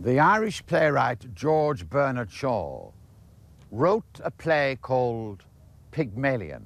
The Irish playwright George Bernard Shaw wrote a play called Pygmalion.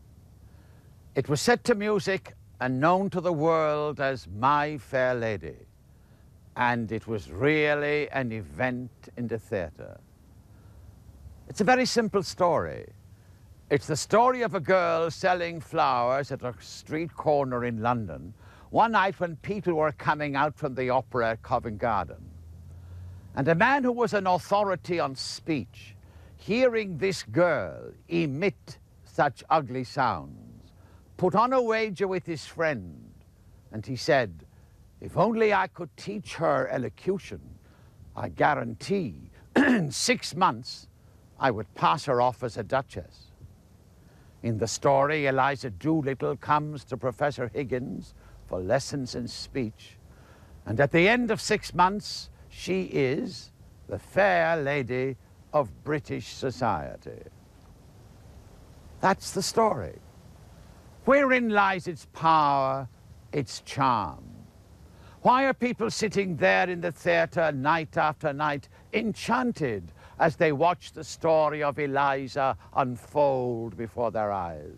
It was set to music and known to the world as My Fair Lady, and it was really an event in the theatre. It's a very simple story. It's the story of a girl selling flowers at a street corner in London one night when people were coming out from the opera at Covent Garden. And a man who was an authority on speech, hearing this girl emit such ugly sounds, put on a wager with his friend, and he said, if only I could teach her elocution, I guarantee in 6 months I would pass her off as a duchess. In the story, Eliza Doolittle comes to Professor Higgins for lessons in speech, and at the end of 6 months, she is the fair lady of British society. That's the story. Wherein lies its power, its charm? Why are people sitting there in the theatre night after night, enchanted as they watch the story of Eliza unfold before their eyes?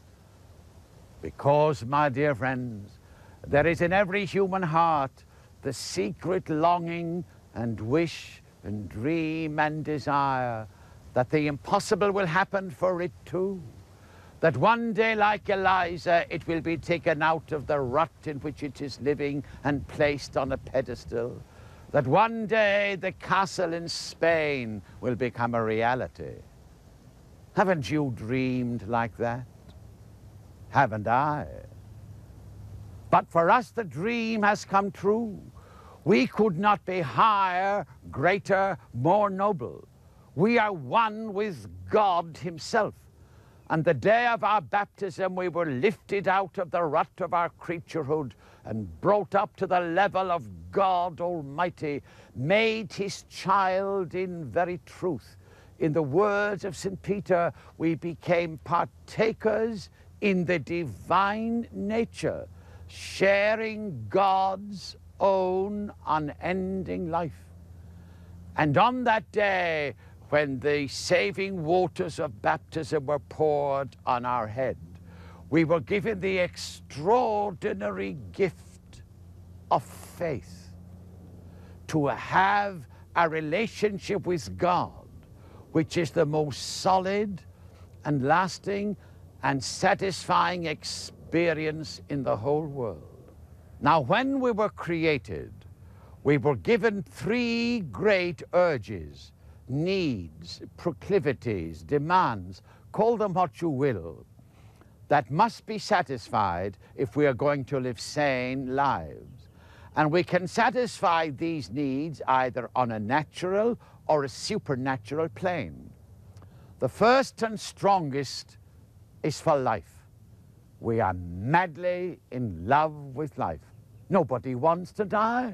Because, my dear friends, there is in every human heart the secret longing and wish and dream and desire that the impossible will happen for it too. That one day, like Eliza, it will be taken out of the rut in which it is living and placed on a pedestal. That one day the castle in Spain will become a reality. Haven't you dreamed like that? Haven't I? But for us, the dream has come true. We could not be higher, greater, more noble. We are one with God himself. And the day of our baptism, we were lifted out of the rut of our creaturehood and brought up to the level of God Almighty, made his child in very truth. In the words of St. Peter, we became partakers in the divine nature, sharing God's own unending life. And on that day, when the saving waters of baptism were poured on our head, we were given the extraordinary gift of faith to have a relationship with God, which is the most solid and lasting and satisfying experience in the whole world. Now, when we were created, we were given 3 great urges, needs, proclivities, demands, call them what you will, that must be satisfied if we are going to live sane lives. And we can satisfy these needs either on a natural or a supernatural plane. The first and strongest is for life. We are madly in love with life. Nobody wants to die.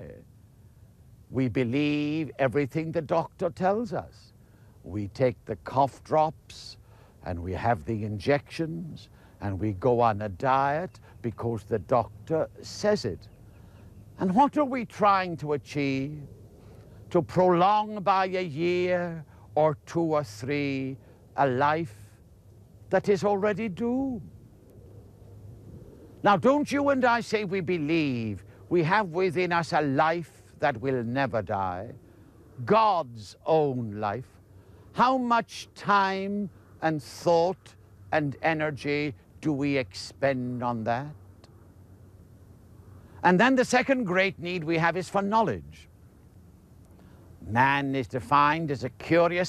We believe everything the doctor tells us. We take the cough drops and we have the injections and we go on a diet because the doctor says it. And what are we trying to achieve? To prolong by a year or 2 or 3 a life that is already doomed. Now, don't you and I say we believe we have within us a life that will never die, God's own life. How much time and thought and energy do we expend on that? And then the second great need we have is for knowledge. Man is defined as a curious